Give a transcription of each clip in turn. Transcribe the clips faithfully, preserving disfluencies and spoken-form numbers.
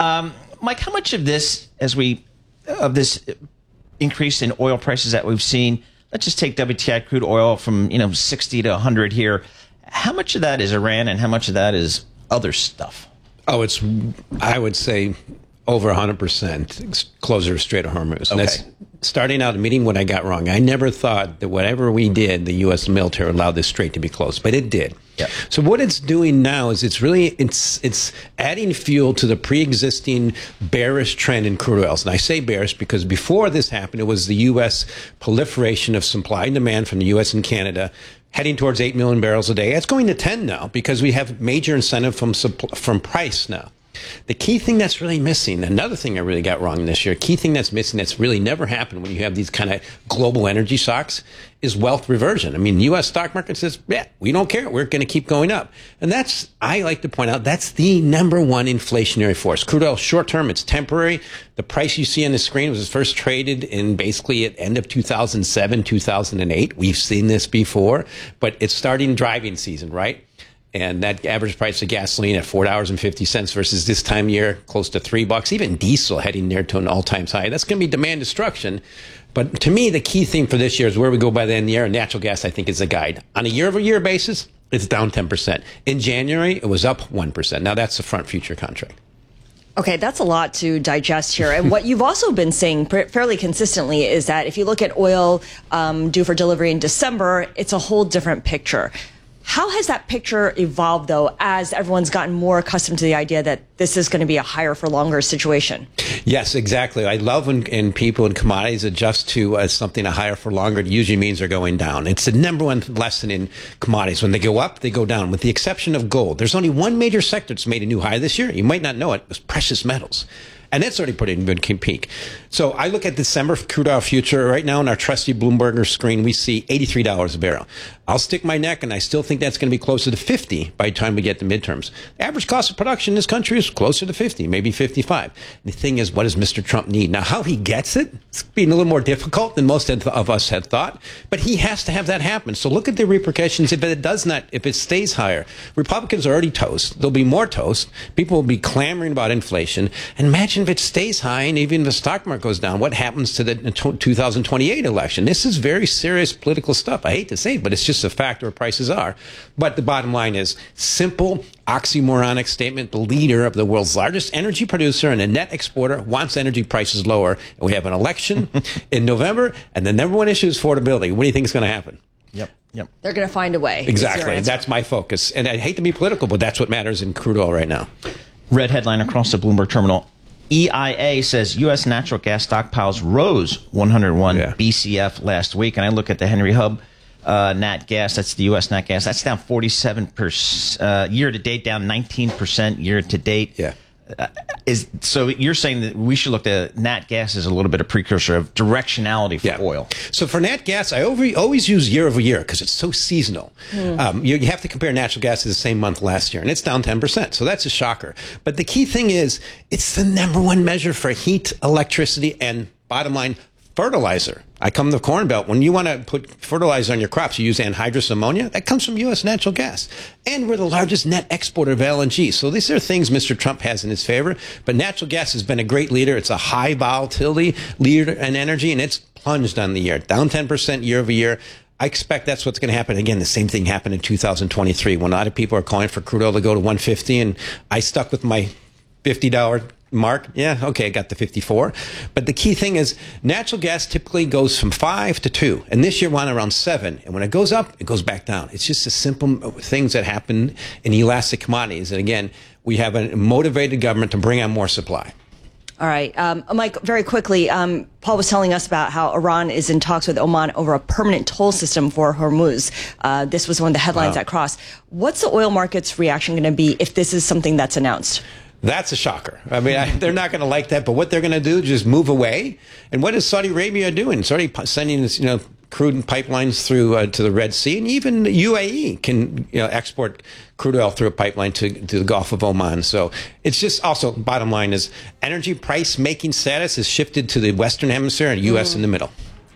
Um, Mike, how much of this, as we of this increase in oil prices that we've seen, let's just take W T I crude oil from you know sixty to one hundred here. How much of that is Iran, and how much of that is other stuff? Oh, it's I would say over one hundred percent closure of Strait of Hormuz. And Okay. that's starting out, admitting what I got wrong. I never thought that whatever we did, the U S military allowed this strait to be closed, but it did. Yep. So what it's doing now is it's really it's it's adding fuel to the pre-existing bearish trend in crude oils. And I say bearish because before this happened, it was the U S proliferation of supply and demand from the U S and Canada heading towards eight million barrels a day. It's going to ten now because we have major incentive from supp- from price now. The key thing that's really missing, another thing I really got wrong this year, key thing that's missing that's really never happened when you have these kind of global energy shocks is wealth reversion. I mean, the U S stock market says, yeah, we don't care. We're going to keep going up. And that's, I like to point out, that's the number one inflationary force. Crude oil, short term, it's temporary. The price you see on the screen was first traded in basically at end of two thousand seven, two thousand eight. We've seen this before, but it's starting driving season, right? And that average price of gasoline at four dollars and fifty cents versus this time of year, close to three bucks, even diesel heading there to an all-time high. That's going to be demand destruction. But to me, the key thing for this year is where we go by the end of the year. And natural gas, I think, is a guide. On a year-over-year basis, it's down ten percent. In January, it was up one percent. Now, that's the front future contract. Okay, that's a lot to digest here. And what you've also been saying pr- fairly consistently is that if you look at oil um, due for delivery in December, it's a whole different picture. How has that picture evolved, though, as everyone's gotten more accustomed to the idea that this is going to be a higher for longer situation? Yes, exactly. I love when, when people in commodities adjust to uh, something a higher for longer. It usually means they're going down. It's the number one lesson in commodities. When they go up, they go down, with the exception of gold. There's only one major sector that's made a new high this year. You might not know it. It was precious metals. And that's already put in a good peak. So I look at December crude oil future right now on our trusty Bloomberg screen. We see eighty-three dollars a barrel. I'll stick my neck, and I still think that's going to be closer to fifty by the time we get to midterms. The average cost of production in this country is closer to fifty, maybe fifty-five. The thing is, what does Mister Trump need? Now, how he gets it, it's being a little more difficult than most of us had thought, but he has to have that happen. So look at the repercussions if it does not, if it stays higher. Republicans are already toast. There'll be more toast. People will be clamoring about inflation. And imagine if it stays high and even if the stock market goes down, what happens to the two thousand twenty-eight election? This is very serious political stuff. I hate to say it, but it's just a fact where prices are. But the bottom line is simple, oxymoronic statement. The leader of the world's largest energy producer and a net exporter wants energy prices lower. And we have an election in November, and the number one issue is affordability. What do you think is going to happen? Yep. Yep. They're going to find a way. Exactly. That's my focus. And I hate to be political, but that's what matters in crude oil right now. Red headline across the Bloomberg terminal. E I A says U S natural gas stockpiles rose one hundred one Yeah. B C F last week. And I look at the Henry Hub uh, nat gas. That's the U S nat gas. That's down forty-seven percent uh, year to date, down nineteen percent year to date. Yeah. Uh, is so you're saying that we should look at nat gas as a little bit of precursor of directionality for Yeah. oil. So for nat gas, I over, always use year over year because it's so seasonal. Mm. Um, you, you have to compare natural gas to the same month last year, and it's down ten percent. So that's a shocker. But the key thing is it's the number one measure for heat, electricity, and bottom line, fertilizer. I come to the Corn Belt. When you want to put fertilizer on your crops, you use anhydrous ammonia. That comes from U S natural gas. And we're the largest net exporter of L N G. So these are things Mister Trump has in his favor. But natural gas has been a great leader. It's a high volatility leader in energy, and it's plunged on the year, down ten percent year over year. I expect that's what's going to happen. Again, the same thing happened in two thousand twenty-three when a lot of people are calling for crude oil to go to one fifty, and I stuck with my fifty dollars mark. Yeah, okay, I got the fifty-four. But the key thing is natural gas typically goes from five to two. And this year we're on around seven. And when it goes up, it goes back down. It's just the simple things that happen in elastic commodities. And again, we have a motivated government to bring on more supply. All right. Um, Mike, very quickly, um, Paul was telling us about how Iran is in talks with Oman over a permanent toll system for Hormuz. Uh, this was one of the headlines Wow. that crossed. What's the oil market's reaction going to be if this is something that's announced? That's a shocker. I mean, I, they're not going to like that, but what they're going to do is just move away. And what is Saudi Arabia doing? Saudi p- sending this, you know, crude pipelines through uh, to the Red Sea, and even U A E can you know export crude oil through a pipeline to, to the Gulf of Oman. So it's just also bottom line is energy price making status has shifted to the Western Hemisphere and U S mm. in the middle.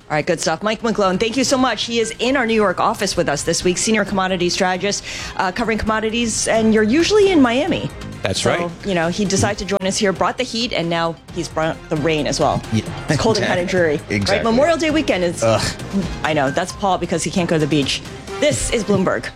All right, good stuff. Mike McGlone, thank you so much. He is in our New York office with us this week, senior commodity strategist, uh, covering commodities, and you're usually in Miami. That's so, right. You know, he decided to join us here, brought the heat, and now he's brought the rain as well. Yeah, it's cold exactly. and kind of dreary. Exactly. Right? Memorial Day weekend is, Ugh. I know, that's Paul because he can't go to the beach. This is Bloomberg.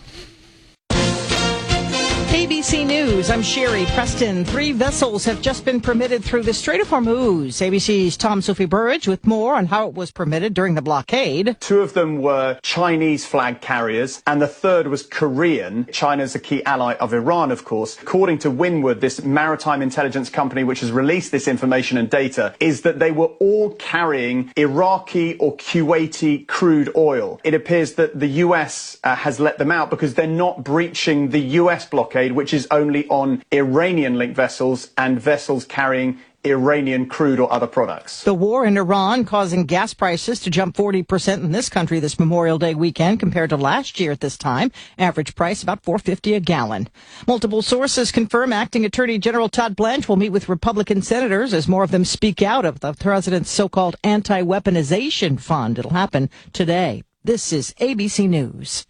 A B C News, I'm Sherry Preston. Three vessels have just been permitted through the Strait of Hormuz. A B C's Tom Sophie Burridge with more on how it was permitted during the blockade. Two of them were Chinese flag carriers, and the third was Korean. China's a key ally of Iran, of course. According to Windward, this maritime intelligence company which has released this information and data, is that they were all carrying Iraqi or Kuwaiti crude oil. It appears that the U S uh, has let them out because they're not breaching the U S blockade, which is only on Iranian-linked vessels and vessels carrying Iranian crude or other products. The war in Iran causing gas prices to jump forty percent in this country this Memorial Day weekend compared to last year at this time. Average price about four dollars and fifty cents a gallon. Multiple sources confirm Acting Attorney General Todd Blanche will meet with Republican senators as more of them speak out of the president's so-called anti-weaponization fund. It'll happen today. This is A B C News.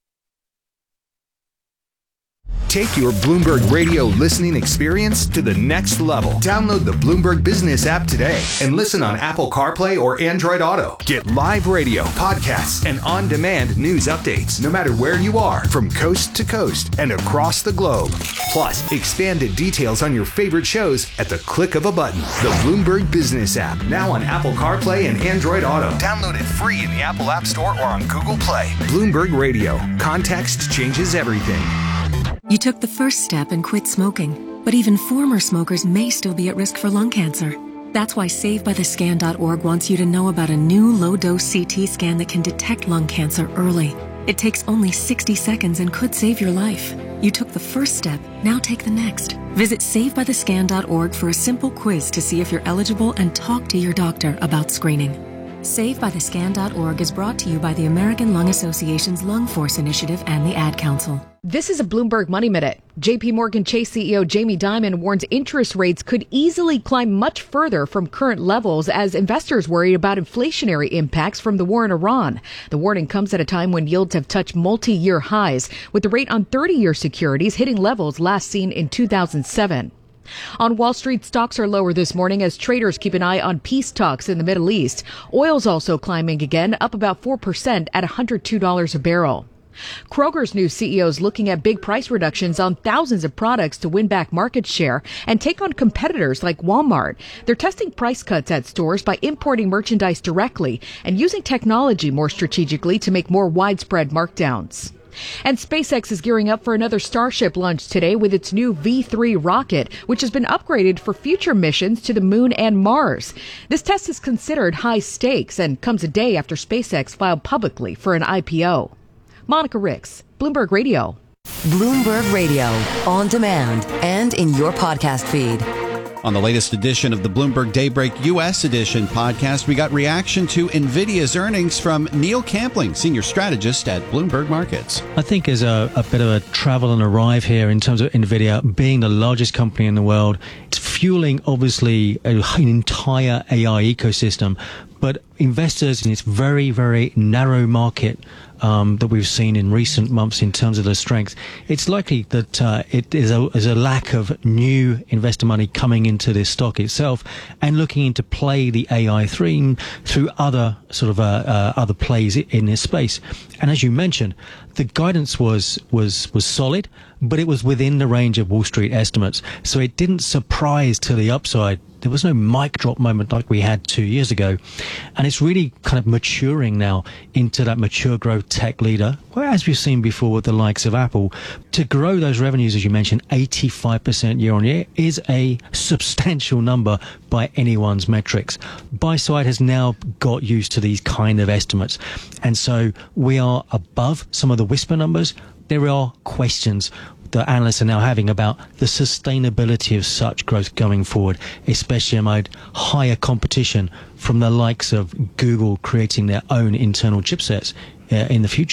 Take your Bloomberg Radio listening experience to the next level. Download the Bloomberg Business app today and listen on Apple CarPlay or Android Auto. Get live radio, podcasts, and on-demand news updates no matter where you are from coast to coast and across the globe. Plus, expanded details on your favorite shows at the click of a button. The Bloomberg Business app, now on Apple CarPlay and Android Auto. Download it free in the Apple App Store or on Google Play. Bloomberg Radio. Context changes everything. You took the first step and quit smoking, but even former smokers may still be at risk for lung cancer. That's why Save By The Scan dot org wants you to know about a new low-dose C T scan that can detect lung cancer early. It takes only sixty seconds and could save your life. You took the first step, now take the next. Visit Save By The Scan dot org for a simple quiz to see if you're eligible and talk to your doctor about screening. Save By The Scan dot org is brought to you by the American Lung Association's Lung Force Initiative and the Ad Council. This is a Bloomberg Money Minute. J P Morgan Chase C E O Jamie Dimon warns interest rates could easily climb much further from current levels as investors worry about inflationary impacts from the war in Iran. The warning comes at a time when yields have touched multi-year highs, with the rate on thirty-year securities hitting levels last seen in two thousand seven. On Wall Street, stocks are lower this morning as traders keep an eye on peace talks in the Middle East. Oil's also climbing again, up about four percent at one hundred two dollars a barrel. Kroger's new C E O is looking at big price reductions on thousands of products to win back market share and take on competitors like Walmart. They're testing price cuts at stores by importing merchandise directly and using technology more strategically to make more widespread markdowns. And SpaceX is gearing up for another Starship launch today with its new V three rocket, which has been upgraded for future missions to the moon and Mars. This test is considered high stakes and comes a day after SpaceX filed publicly for an I P O. Monica Ricks, Bloomberg Radio. Bloomberg Radio, on demand and in your podcast feed. On the latest edition of the Bloomberg Daybreak U S Edition podcast, we got reaction to NVIDIA's earnings from Neil Campling, senior strategist at Bloomberg Markets. I think there's a, a bit of a travel and arrive here in terms of NVIDIA being the largest company in the world. It's fueling, obviously, a, an entire A I ecosystem, but investors in its very, very narrow market Um, that we've seen in recent months in terms of the strength, it's likely that uh, it is a, is a lack of new investor money coming into this stock itself and looking into play the A I theme through other sort of uh, uh, other plays in this space. And as you mentioned, the guidance was was was solid, but it was within the range of Wall Street estimates, so it didn't surprise to the upside. There was no mic drop moment like we had two years ago. And it's really kind of maturing now into that mature growth tech leader, where, as we've seen before with the likes of Apple, to grow those revenues, as you mentioned, eighty-five percent year on year is a substantial number by anyone's metrics. Buy side has now got used to these kind of estimates. And so we are above some of the whisper numbers. There are questions that analysts are now having about the sustainability of such growth going forward, especially amid higher competition from the likes of Google creating their own internal chipsets uh, in the future.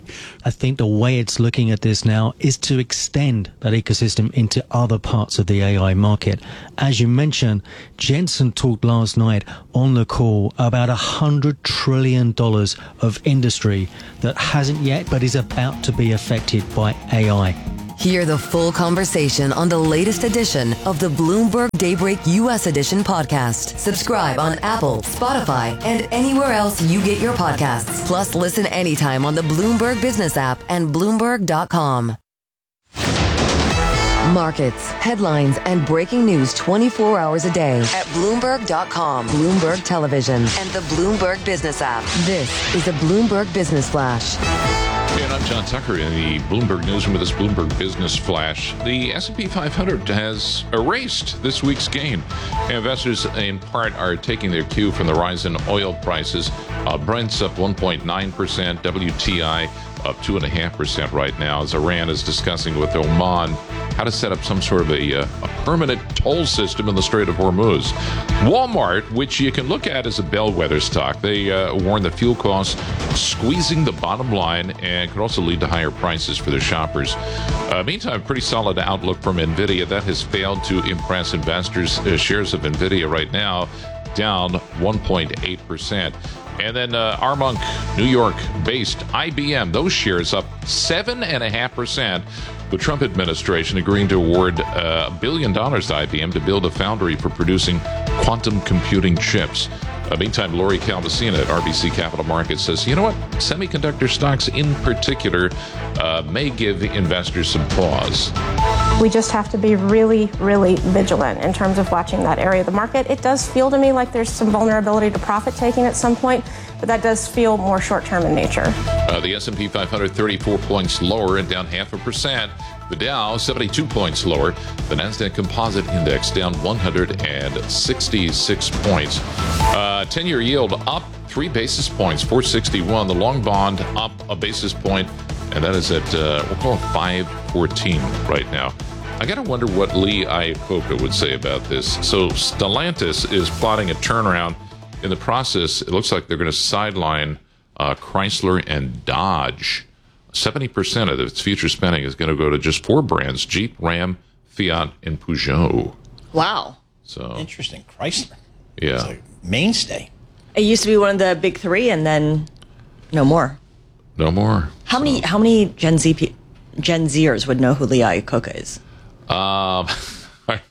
I think the way it's looking at this now is to extend that ecosystem into other parts of the A I market. As you mentioned, Jensen talked last night on the call about one hundred trillion dollars of industry that hasn't yet but is about to be affected by A I. Hear the full conversation on the latest edition of the Bloomberg Daybreak U S Edition podcast. Subscribe on Apple, Spotify, and anywhere else you get your podcasts. Plus, listen anytime on the Bloomberg Business app and Bloomberg dot com. Markets, headlines, and breaking news twenty-four hours a day at Bloomberg dot com, Bloomberg Television, and the Bloomberg Business app. This is a Bloomberg Business Flash. And I'm John Tucker in the Bloomberg Newsroom with this Bloomberg Business Flash. The S and P five hundred has erased this week's gain. Investors, in part, are taking their cue from the rise in oil prices. Uh, Brent's up one point nine percent, W T I up two point five percent right now, as Iran is discussing with Oman how to set up some sort of a, uh, a permanent toll system in the Strait of Hormuz. Walmart, which you can look at as a bellwether stock, they uh, warn that fuel costs squeezing the bottom line and could also lead to higher prices for their shoppers. Uh, meantime, pretty solid outlook from NVIDIA. That has failed to impress investors. Uh, shares of NVIDIA right now down one point eight percent. And then uh, Armonk, New York-based I B M, those shares up seven point five percent. The Trump administration agreeing to award uh, a billion dollars to I B M to build a foundry for producing quantum computing chips. Uh, meantime, Lori Calvasina at R B C Capital Markets says, you know what? Semiconductor stocks in particular uh, may give investors some pause. We just have to be really, really vigilant in terms of watching that area of the market. It does feel to me like there's some vulnerability to profit taking at some point, but that does feel more short-term in nature. Uh, the S and P five hundred, thirty-four points lower and down half a percent. The Dow, seventy-two points lower. The NASDAQ Composite Index down one hundred sixty-six points. Uh, ten-year yield up three basis points, four sixty-one. The long bond up a basis point, and that is at, uh, we'll call it five fourteen right now. I got to wonder what Lee Iacocca would say about this. So Stellantis is plotting a turnaround. In the process, it looks like they're going to sideline uh, Chrysler and Dodge. seventy percent of its future spending is going to go to just four brands: Jeep, Ram, Fiat, and Peugeot. Wow. So interesting. Chrysler. Yeah. It's like mainstay. It used to be one of the big three, and then no more. No more. How so. many? How many Gen Z pe- Gen Zers would know who Lee Iacocca is? Um, I,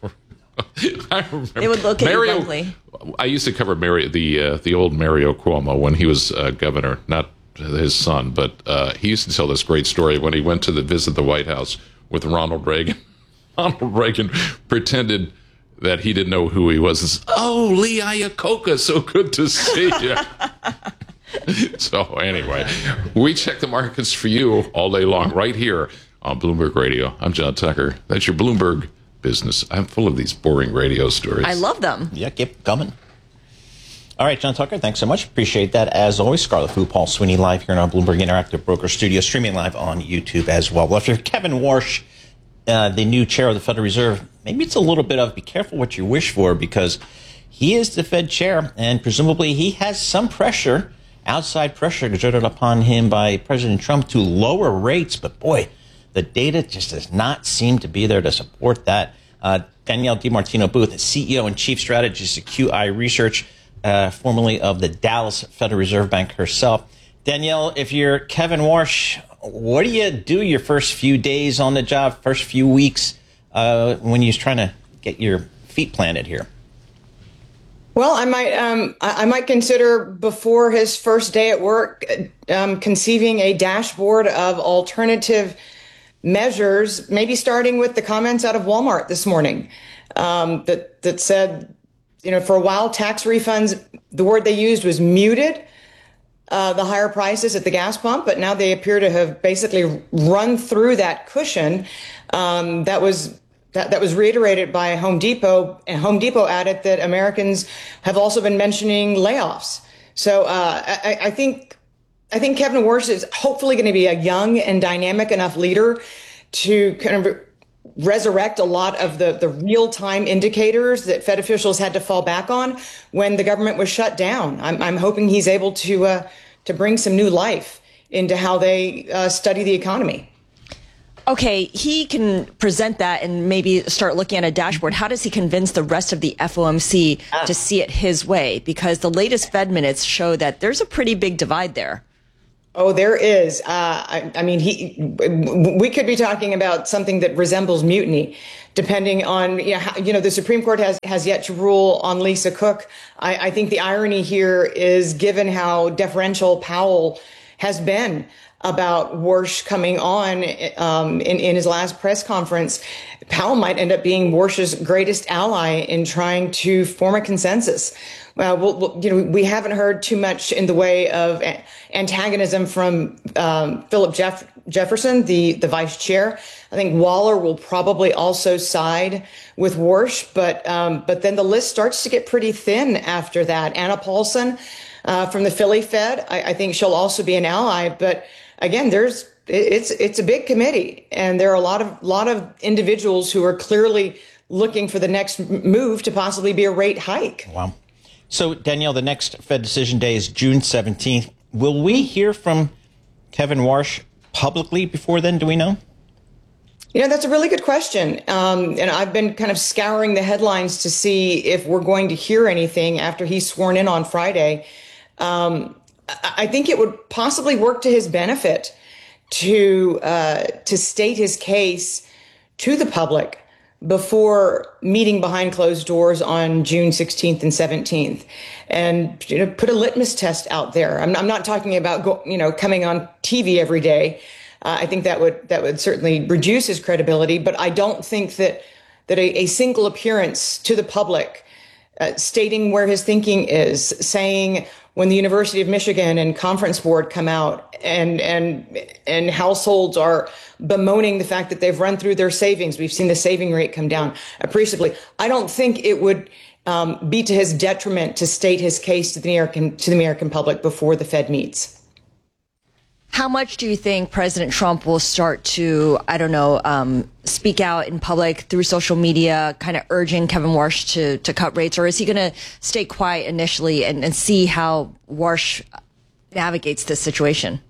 I remember. They would look at Mario, you blankly. I used to cover Mario, the uh, the old Mario Cuomo when he was uh, governor, not his son, but uh, he used to tell this great story when he went to the, visit the White House with Ronald Reagan. Ronald Reagan pretended that he didn't know who he was. And said, oh, Lee Iacocca, so good to see you. So anyway, we check the markets for you all day long right here on Bloomberg Radio. I'm John Tucker. That's your Bloomberg Business. I'm full of these boring radio stories. I love them. Yeah, keep coming. All right, John Tucker, thanks so much. Appreciate that. As always, Scarlet Fu, Paul Sweeney live here in our Bloomberg Interactive Broker Studio, streaming live on YouTube as well. Well, if you're Kevin Warsh, uh, the new chair of the Federal Reserve, maybe it's a little bit of be careful what you wish for, because he is the Fed chair, and presumably he has some pressure, outside pressure exerted upon him by President Trump to lower rates. But boy, the data just does not seem to be there to support that. Uh, Danielle DiMartino Booth, C E O and Chief Strategist at Q I Research, uh, formerly of the Dallas Federal Reserve Bank herself. Danielle, if you're Kevin Warsh, what do you do your first few days on the job, first few weeks, uh, when you're trying to get your feet planted here? Well, I might um, I might consider before his first day at work um, conceiving a dashboard of alternative measures, maybe starting with the comments out of Walmart this morning um, that that said, you know, for a while, tax refunds, the word they used was muted uh, the higher prices at the gas pump, but now they appear to have basically run through that cushion. Um, that was that, that was reiterated by Home Depot, and Home Depot added that Americans have also been mentioning layoffs. So uh, I, I think I think Kevin Warsh is hopefully going to be a young and dynamic enough leader to kind of resurrect a lot of the, the real-time indicators that Fed officials had to fall back on when the government was shut down. I'm, I'm hoping he's able to uh, to bring some new life into how they uh, study the economy. Okay, he can present that and maybe start looking at a dashboard. How does he convince the rest of the F O M C to see it his way? Because the latest Fed minutes show that there's a pretty big divide there. Oh, there is. Uh, I, I mean, he. We could be talking about something that resembles mutiny, depending on you know, how, you know the Supreme Court has has yet to rule on Lisa Cook. I, I think the irony here is, given how deferential Powell has been about Warsh coming on um, in, in his last press conference, Powell might end up being Warsh's greatest ally in trying to form a consensus. Well, we'll, we'll, you know, we haven't heard too much in the way of antagonism from um, Philip Jeff- Jefferson, the, the vice chair. I think Waller will probably also side with Warsh, but um, but then the list starts to get pretty thin after that. Anna Paulson uh, from the Philly Fed, I, I think she'll also be an ally, but again, there's it's it's a big committee, and there are a lot of lot of individuals who are clearly looking for the next move to possibly be a rate hike. Wow. So, Danielle, the next Fed decision day is June seventeenth. Will we hear from Kevin Warsh publicly before then? Do we know? You know, that's a really good question. Um, and I've been kind of scouring the headlines to see if we're going to hear anything after he's sworn in on Friday. Um, I think it would possibly work to his benefit to uh, to state his case to the public before meeting behind closed doors on June sixteenth and seventeenth, and you know, put a litmus test out there. I'm, I'm not talking about go, you know coming on T V every day. Uh, I think that would that would certainly reduce his credibility. But I don't think that that a, a single appearance to the public, uh, stating where his thinking is, saying when the University of Michigan and Conference Board come out and and and households are bemoaning the fact that they've run through their savings, we've seen the saving rate come down appreciably. I don't think it would um, be to his detriment to state his case to the American to the American public before the Fed meets. How much do you think President Trump will start to, I don't know, um, speak out in public through social media, kind of urging Kevin Warsh to, to cut rates? Or is he going to stay quiet initially and, and see how Warsh navigates this situation?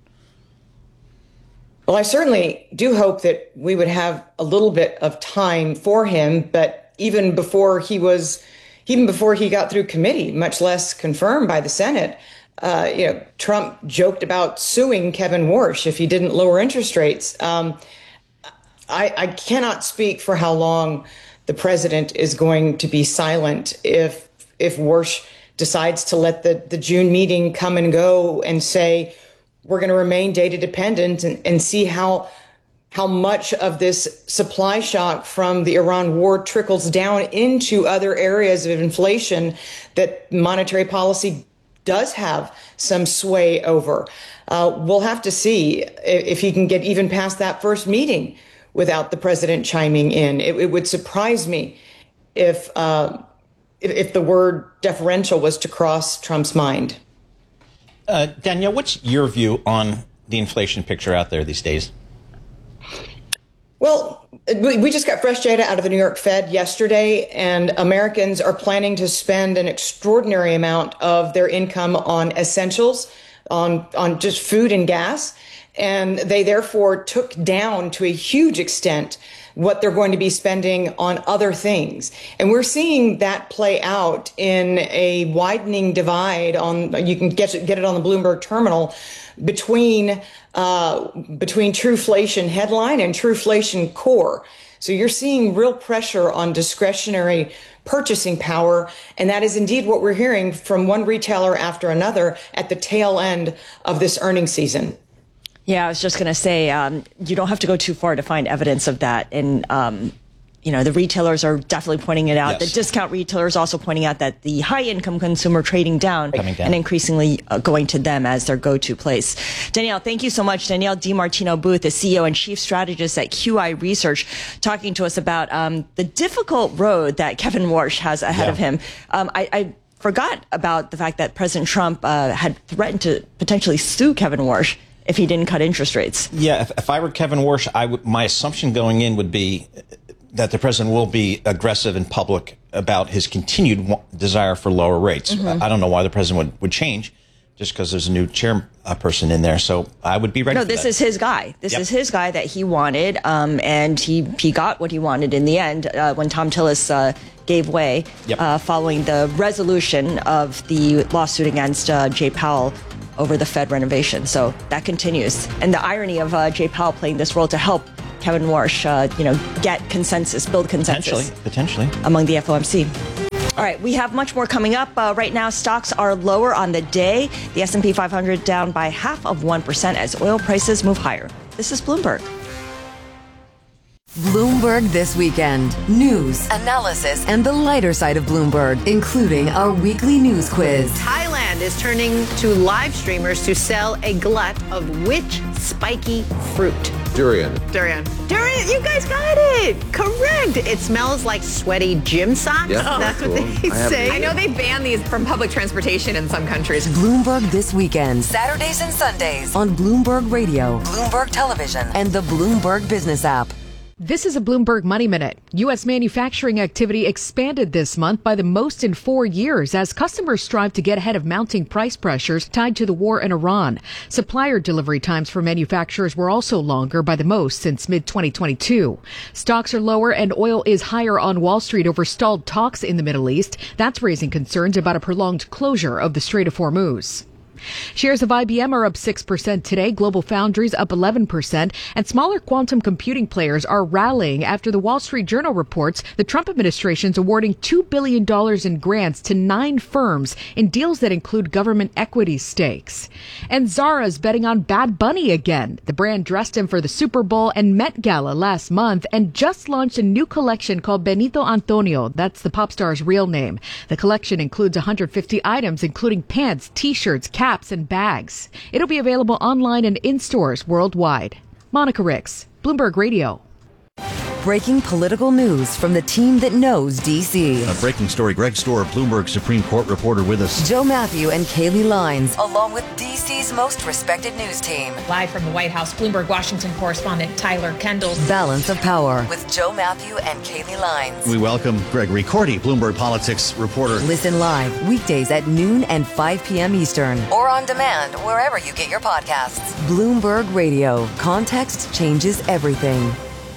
Well, I certainly do hope that we would have a little bit of time for him. But even before he was, even before he got through committee, much less confirmed by the Senate, Uh, you know, Trump joked about suing Kevin Warsh if he didn't lower interest rates. Um, I, I cannot speak for how long the president is going to be silent if if Warsh decides to let the, the June meeting come and go and say we're going to remain data dependent and, and see how how much of this supply shock from the Iran war trickles down into other areas of inflation that monetary policy does have some sway over. Uh, we'll have to see if he can get even past that first meeting without the president chiming in. It, it would surprise me if, uh, if if the word deferential was to cross Trump's mind. Uh, Danielle, what's your view on the inflation picture out there these days? Well, we just got fresh data out of the New York Fed yesterday, and Americans are planning to spend an extraordinary amount of their income on essentials, on, on just food and gas. And they therefore took down to a huge extent what they're going to be spending on other things. And we're seeing that play out in a widening divide on, you can get it, get it on the Bloomberg terminal, between uh, between Trueflation headline and Trueflation core. So you're seeing real pressure on discretionary purchasing power, and that is indeed what we're hearing from one retailer after another at the tail end of this earnings season. Yeah, I was just going to say, um, you don't have to go too far to find evidence of that. And, um, you know, the retailers are definitely pointing it out. Yes. The discount retailers also pointing out that the high-income consumer trading down, down. and increasingly uh, going to them as their go-to place. Danielle, thank you so much. Danielle DiMartino Booth, the C E O and Chief Strategist at Q I Research, talking to us about um, the difficult road that Kevin Warsh has ahead yeah. of him. Um, I, I forgot about the fact that President Trump uh, had threatened to potentially sue Kevin Warsh if he didn't cut interest rates. Yeah, if, if I were Kevin Warsh, I would, my assumption going in would be that the president will be aggressive in public about his continued desire for lower rates. Mm-hmm. I don't know why the president would, would change just because there's a new chairperson in there. So I would be ready no, for this that. is his guy. This Yep. is his guy that he wanted, um, and he, he got what he wanted in the end uh, when Tom Tillis uh, gave way Yep. uh, following the resolution of the lawsuit against uh, Jay Powell over the Fed renovation. So that continues. And the irony of uh, Jay Powell playing this role to help Kevin Warsh, uh, you know, get consensus, build consensus. Potentially, potentially. Among the F O M C. All right, we have much more coming up. Uh, right now, stocks are lower on the day. The S and P five hundred down by half of one percent as oil prices move higher. This is Bloomberg. Bloomberg This Weekend. News, analysis, and the lighter side of Bloomberg, including our weekly news quiz. Thailand is turning to live streamers to sell a glut of which spiky fruit? Durian. Durian. Durian, you guys got it. Correct. It smells like sweaty gym socks. Yeah, That's cool. what they I have- say. I know they ban these from public transportation in some countries. Bloomberg This Weekend. Saturdays and Sundays on Bloomberg Radio, Bloomberg Television, and the Bloomberg Business app. This is a Bloomberg Money Minute. U S manufacturing activity expanded this month by the most in four years as customers strive to get ahead of mounting price pressures tied to the war in Iran. Supplier delivery times for manufacturers were also longer by the most since mid twenty twenty-two. Stocks are lower and oil is higher on Wall Street over stalled talks in the Middle East. That's raising concerns about a prolonged closure of the Strait of Hormuz. Shares of I B M are up six percent today, Global Foundries up eleven percent, and smaller quantum computing players are rallying after the Wall Street Journal reports the Trump administration's awarding two billion dollars in grants to nine firms in deals that include government equity stakes. And Zara's betting on Bad Bunny again. The brand dressed him for the Super Bowl and Met Gala last month and just launched a new collection called Benito Antonio. That's the pop star's real name. The collection includes one hundred fifty items, including pants, t-shirts, caps, and bags. It'll be available online and in stores worldwide. Monica Ricks, Bloomberg Radio. Breaking political news from the team that knows D C. A breaking story. Greg Storer, Bloomberg Supreme Court reporter with us. Joe Matthew and Kaylee Lines, along with D C's most respected news team. Live from the White House, Bloomberg Washington correspondent Tyler Kendall. Balance of Power with Joe Matthew and Kaylee Lines. We welcome Gregory Cordy, Bloomberg Politics reporter. Listen live weekdays at noon and five p.m. Eastern, or on demand wherever you get your podcasts. Bloomberg Radio. Context changes everything.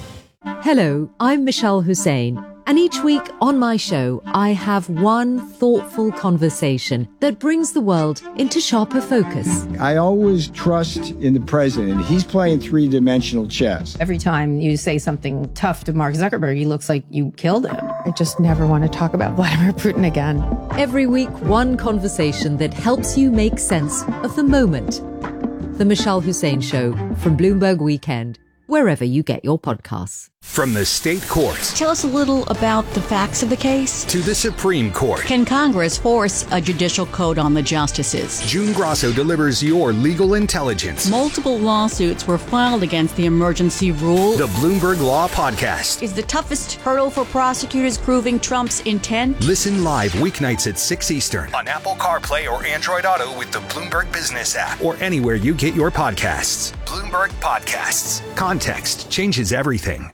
Hello, I'm Michelle Hussein, and each week on my show, I have one thoughtful conversation that brings the world into sharper focus. I always trust in the president. He's playing three-dimensional chess. Every time you say something tough to Mark Zuckerberg, he looks like you killed him. I just never want to talk about Vladimir Putin again. Every week, one conversation that helps you make sense of the moment. The Michelle Hussein Show from Bloomberg Weekend, wherever you get your podcasts. From the state courts Tell us a little about the facts of the case. to the Supreme Court, Can Congress force a judicial code on the justices? June Grosso delivers your legal intelligence. Multiple lawsuits were filed against the emergency rule. The Bloomberg Law Podcast. Is the toughest hurdle for prosecutors proving Trump's intent? Listen live weeknights at six Eastern on Apple CarPlay or Android Auto with the Bloomberg Business app or anywhere you get your podcasts. Bloomberg Podcasts. Context changes everything.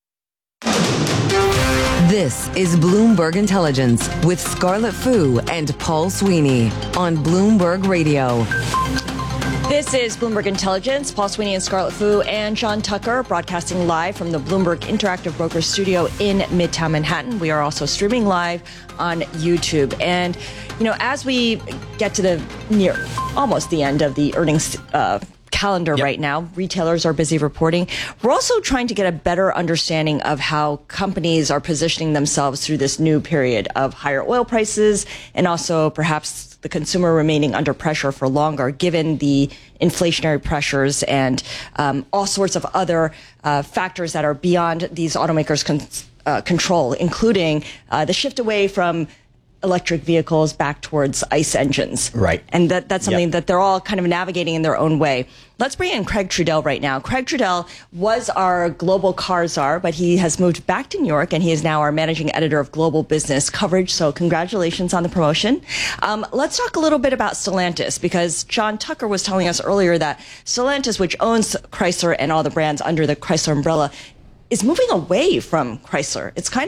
This is Bloomberg Intelligence with Scarlett Fu and Paul Sweeney on Bloomberg Radio. This is Bloomberg Intelligence. Paul Sweeney and Scarlett Fu and Sean Tucker broadcasting live from the Bloomberg Interactive Brokers studio in Midtown Manhattan. We are also streaming live on YouTube. And, you know, as we get to the near, almost the end of the earnings uh, calendar yep. right now, retailers are busy reporting. We're also trying to get a better understanding of how companies are positioning themselves through this new period of higher oil prices and also perhaps the consumer remaining under pressure for longer, given the inflationary pressures and um, all sorts of other uh, factors that are beyond these automakers' con- uh, control, including uh, the shift away from electric vehicles back towards ICE engines. Right. And that, that's something yep. that they're all kind of navigating in their own way. Let's bring in Craig Trudell right now. Craig Trudell was our global car czar, but he has moved back to New York, and he is now our managing editor of global business coverage. So congratulations on the promotion. Um, let's talk a little bit about Stellantis, because John Tucker was telling us earlier that Stellantis, which owns Chrysler and all the brands under the Chrysler umbrella, is moving away from Chrysler. It's kind of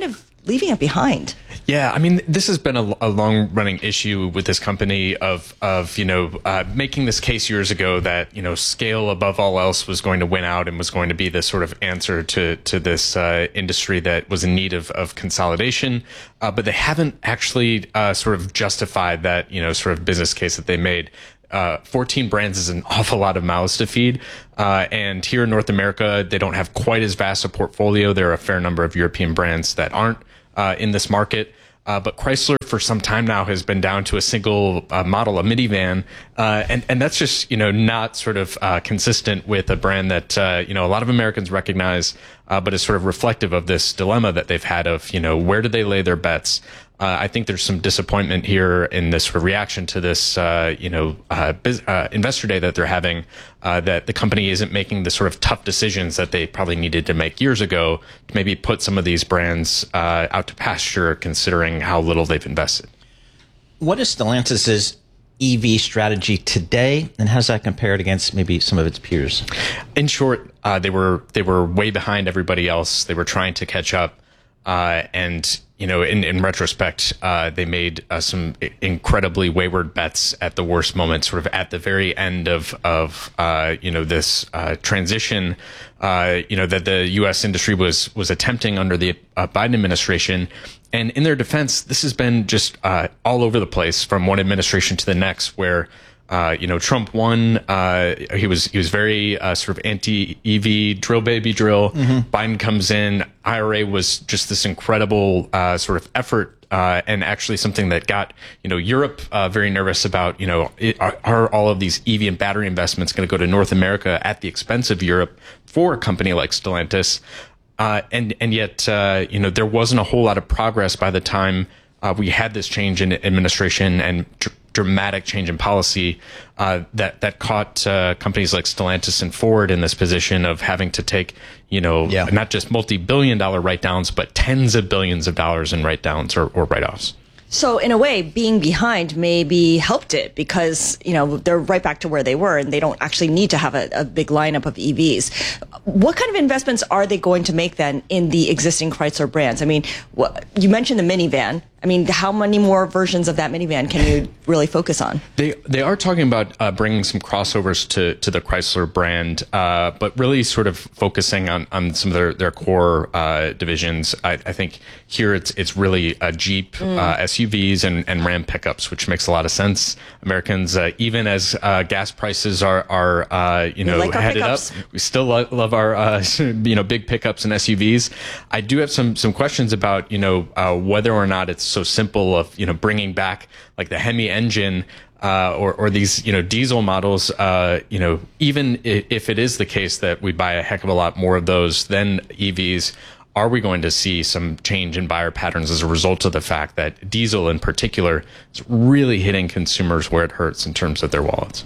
leaving it behind. Yeah, I mean, this has been a, a long-running issue with this company of, of you know, uh, making this case years ago that, you know, scale above all else was going to win out and was going to be the sort of answer to to this uh, industry that was in need of, of consolidation. Uh, but they haven't actually uh, sort of justified that, you know, sort of business case that they made. Uh, fourteen brands is an awful lot of mouths to feed. Uh, and here in North America, they don't have quite as vast a portfolio. There are a fair number of European brands that aren't uh, in this market. Uh, but Chrysler for some time now has been down to a single uh, model, a minivan. Uh, and, and that's just, you know, not sort of uh, consistent with a brand that, uh, you know, a lot of Americans recognize, uh, but is sort of reflective of this dilemma that they've had of, you know, where do they lay their bets? Uh, I think there's some disappointment here in this sort of reaction to this, uh, you know, uh, biz- uh, investor day that they're having, uh, that the company isn't making the sort of tough decisions that they probably needed to make years ago to maybe put some of these brands uh, out to pasture, considering how little they've invested. What is Stellantis's E V strategy today, and how does that compare it against maybe some of its peers? In short, uh, they were they were way behind everybody else. They were trying to catch up, uh, and you know, in, in retrospect, uh, they made uh, some incredibly wayward bets at the worst moment, sort of at the very end of, of uh, you know, this uh, transition, uh, you know, that the U S industry was was attempting under the uh, Biden administration. And in their defense, this has been just uh, all over the place from one administration to the next, where Uh, you know, Trump won. Uh, he was he was very uh, sort of anti-E V, drill baby drill. Mm-hmm. Biden comes in. I R A was just this incredible uh, sort of effort, uh, and actually something that got you know Europe uh, very nervous about. You know, it, are, are all of these E V and battery investments going to go to North America at the expense of Europe for a company like Stellantis? Uh, and and yet, uh, you know, there wasn't a whole lot of progress by the time uh, we had this change in administration and Tr- dramatic change in policy uh, that that caught uh, companies like Stellantis and Ford in this position of having to take, you know, yeah. not just multi-billion dollar write-downs, but tens of billions of dollars in write-downs or, or write-offs. So in a way, being behind maybe helped it because, you know, they're right back to where they were and they don't actually need to have a, a big lineup of E Vs. What kind of investments are they going to make then in the existing Chrysler brands? I mean, what, you mentioned the minivan. I mean, how many more versions of that minivan can you really focus on? They they are talking about uh, bringing some crossovers to, to the Chrysler brand, uh, but really sort of focusing on, on some of their, their core uh, divisions. I, I think here it's it's really uh, Jeep mm. uh, S U Vs and, and Ram pickups, which makes a lot of sense. Americans, uh, even as uh, gas prices are are uh, you know like headed up, we still lo- love our uh, you know big pickups and S U Vs. I do have some some questions about you know uh, whether or not it's so simple of you know bringing back like the Hemi engine uh, or or these you know diesel models. Uh, you know even if it is the case that we buy a heck of a lot more of those than E Vs, are we going to see some change in buyer patterns as a result of the fact that diesel in particular is really hitting consumers where it hurts in terms of their wallets?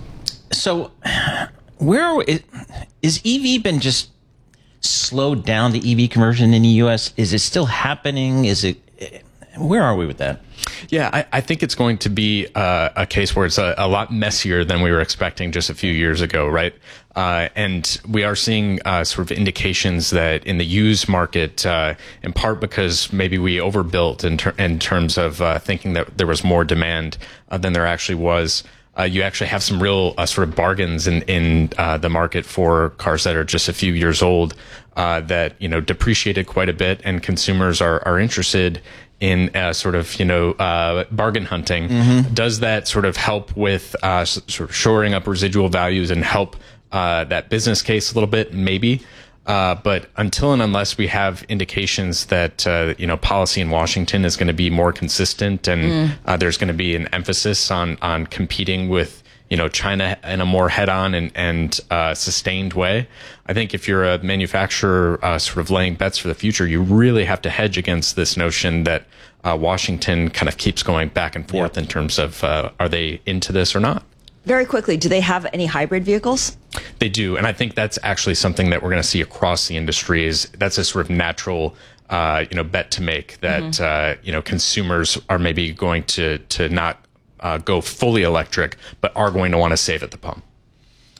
So where are we, is E V been just slowed down, the E V conversion in the U S? Is it still happening? Is it Where are we with that? Yeah, I, I think it's going to be uh, a case where it's a, a lot messier than we were expecting just a few years ago, right? Uh, and we are seeing uh, sort of indications that in the used market, uh, in part because maybe we overbuilt in, ter- in terms of uh, thinking that there was more demand uh, than there actually was. Uh, you actually have some real uh, sort of bargains in, in uh, the market for cars that are just a few years old uh, that, you know, depreciated quite a bit, and consumers are, are interested in uh, sort of, you know, uh, bargain hunting. Mm-hmm. Does that sort of help with uh, sort of shoring up residual values and help uh, that business case a little bit? Maybe. Uh, but until and unless we have indications that, uh, you know, policy in Washington is going to be more consistent and mm. uh, there's going to be an emphasis on, on competing with, you know, China in a more head-on and, and uh, sustained way, I think if you're a manufacturer uh, sort of laying bets for the future, you really have to hedge against this notion that uh, Washington kind of keeps going back and forth yeah. in terms of uh, are they into this or not? Very quickly, do they have any hybrid vehicles? They do, and I think that's actually something that we're going to see across the industry. Is that's a sort of natural, uh, you know, bet to make that mm-hmm. uh, you know consumers are maybe going to to not uh, go fully electric, but are going to want to save at the pump.